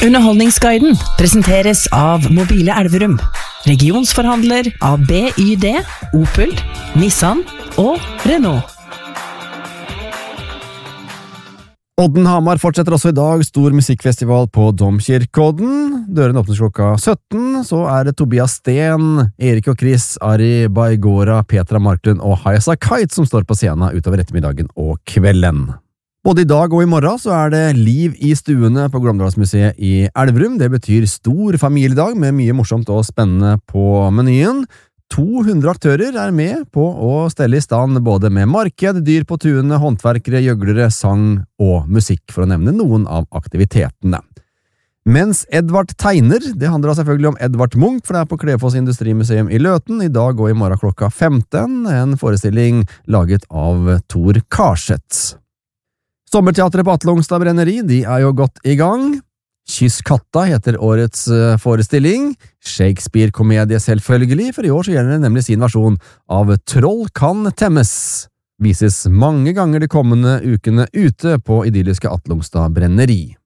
Underholdningsguiden presenteres av Mobile Elverum, regionsforhandler av BYD, Opel, Nissan og Renault. Odden Hamar fortsetter også i dag stor musikkfestival på Domkirkeodden. Døren åpnes klokka 17, så er det Tobias Sten, Erik og Chris, Ari Baigora, Petra Marklund og Hayasa Kite som står på scenen utover ettermiddagen og kvelden. Både i dag og i morgen så er det liv i stuene på Glåmdalsmuseet i Elverum. Det betyr stor familiedag med mye morsomt og spennende på menyen. 200 aktører er med på å stelle i stand både med marked, dyr på tuene, håndverkere, gjøglere, sang og musikk, for å nevne noen av aktivitetene. Mens Edvard tegner, det handler selvfølgelig om Edvard Munch, for det er på Klefoss Industrimuseum i Løten, i dag og i morgen klokka 15, en forestilling laget av Tor Karseth. Sommerteatret på Atle Ongstad Brenneri, de er jo godt i gang. Kyss katta heter årets forestilling. Shakespeare-komedie selvfølgelig, for i år så gjelder det nemlig sin versjon av Troll kan temmes. Vises mange ganger de kommende ukene ute på idylliske Atle Ongstad Brenneri.